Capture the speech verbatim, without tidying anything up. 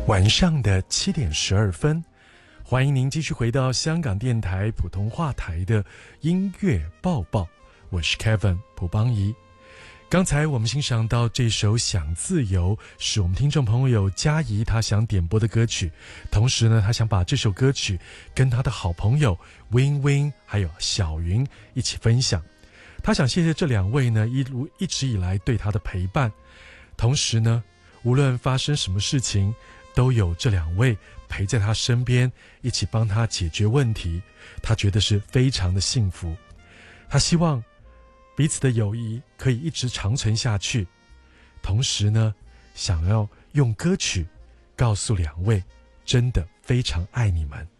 晚上的七点十二分，欢迎您继续回到香港电台普通话台的音乐报报，我是 Kevin 蒲邦仪。刚才我们欣赏到这首《想自由》，是我们听众朋友嘉怡她想点播的歌曲，同时呢，她想把这首歌曲跟她的好朋友 Win Win 还有小云一起分享。她想谢谢这两位呢一路一直以来对她的陪伴，同时呢，无论发生什么事情，都有这两位陪在她身边，一起帮她解决问题，她觉得是非常的幸福。她希望彼此的友谊可以一直长存下去，同时呢，想要用歌曲告诉两位，真的非常爱你们。